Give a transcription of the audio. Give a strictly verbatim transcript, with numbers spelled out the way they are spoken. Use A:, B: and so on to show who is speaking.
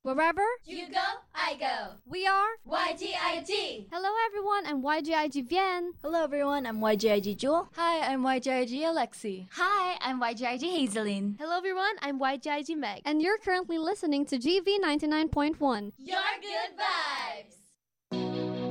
A: Wherever
B: you go, I go.
A: we are
B: Y G I G.
A: Hello everyone, I'm Y G I G Vian.
C: Hello everyone, I'm Y G I G Jewel.
D: Hi, I'm Y G I G Alexi.
E: Hi, I'm Y G I G Hazeline.
F: Hello everyone, I'm Y G I G Meg.
A: And you're currently listening to G V ninety-nine point one.
B: Your good vibes.